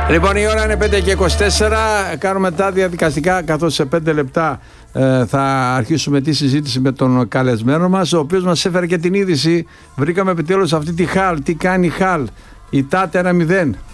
Λοιπόν, η ώρα είναι 5:24. Κάνουμε τα διαδικαστικά, καθώς σε 5 λεπτά θα αρχίσουμε τη συζήτηση με τον καλεσμένο μας, ο οποίος μας έφερε και την είδηση. Βρήκαμε επιτέλους αυτή τη Χαλ. Τι κάνει η Χαλ? Η ΤΑΤ 1-0.